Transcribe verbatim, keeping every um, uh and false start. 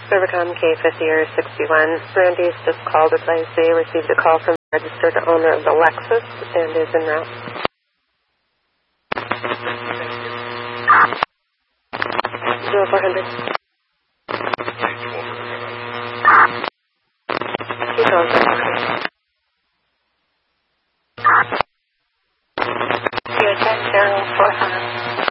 Rivercom K fifty or sixty-one. Randy's just called, advised they received a call from the registered owner of the Lexus and is en route. zero four hundred. He calls.